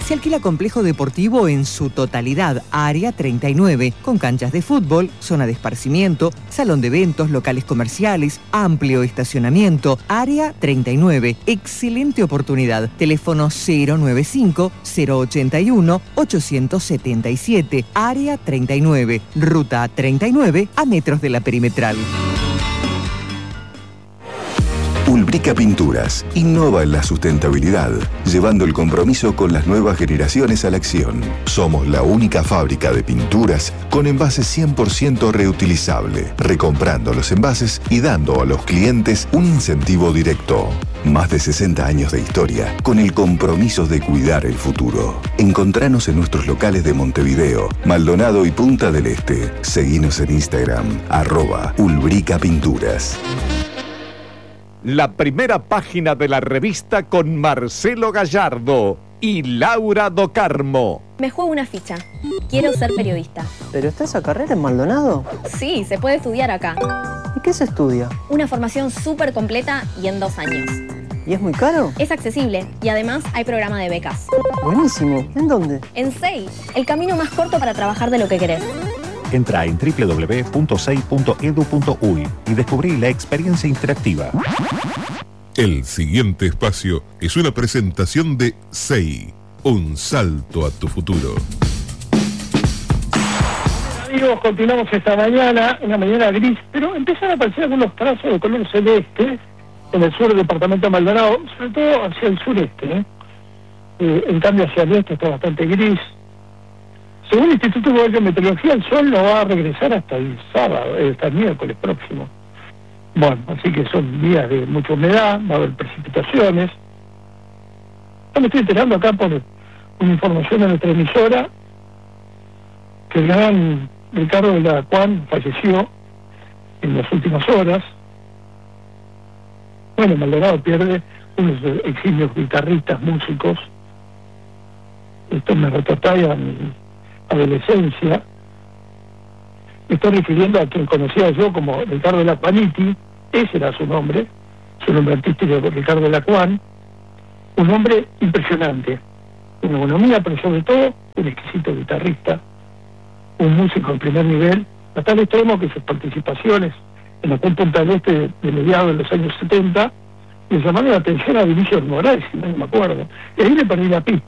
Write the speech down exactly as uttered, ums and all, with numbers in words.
Se alquila complejo deportivo en su totalidad, Área treinta y nueve, con canchas de fútbol, zona de esparcimiento, salón de eventos, locales comerciales, amplio estacionamiento. Área treinta y nueve, excelente oportunidad. Teléfono cero noventa y cinco, cero ochenta y uno, ochocientos setenta y siete. Área treinta y nueve, ruta treinta y nueve, a metros de la perimetral. Ulbrica Pinturas innova en la sustentabilidad, llevando el compromiso con las nuevas generaciones a la acción. Somos la única fábrica de pinturas con envases cien por ciento reutilizable, recomprando los envases y dando a los clientes un incentivo directo. Más de sesenta años de historia con el compromiso de cuidar el futuro. Encontranos en nuestros locales de Montevideo, Maldonado y Punta del Este. Seguinos en Instagram, arroba Ulbrica Pinturas. La primera página de la revista con Marcelo Gallardo y Laura Do Carmo. Me juego una ficha. Quiero ser periodista. ¿Pero está esa carrera en Maldonado? Sí, se puede estudiar acá. ¿Y qué se estudia? Una formación súper completa y en dos años. ¿Y es muy caro? Es accesible y además hay programa de becas. Buenísimo. ¿En dónde? En S E I, el camino más corto para trabajar de lo que querés. Entra en doble u doble u doble u punto sei punto edu punto uy y descubrí la experiencia interactiva. El siguiente espacio es una presentación de S E I, un salto a tu futuro. Amigos, continuamos esta mañana, una mañana gris, pero empiezan a aparecer algunos trazos de color celeste en el sur del departamento de Maldonado, sobre todo hacia el sureste, ¿eh? Eh, en cambio hacia el este está bastante gris. Según el Instituto de Meteorología, el sol no va a regresar hasta el sábado, hasta el miércoles próximo. Bueno, así que son días de mucha humedad, va a haber precipitaciones. Yo me estoy enterando acá por una información de nuestra emisora que el gran Ricardo de la Cuan falleció en las últimas horas. Bueno, Maldonado pierde unos eximios guitarristas, músicos. Esto me retrotrae a mi adolescencia. Me estoy refiriendo a quien conocía yo como Ricardo Lacquaniti. Ese era su nombre, su nombre artístico, Ricardo de la Cuan. Un hombre impresionante, una economía, pero sobre todo un exquisito guitarrista, un músico de primer nivel, a tal extremo que sus participaciones en la Punta del Este de, de mediados de los años setenta le llamaron la atención a Vinicius Moraes, si no me acuerdo, y ahí le perdí la pista.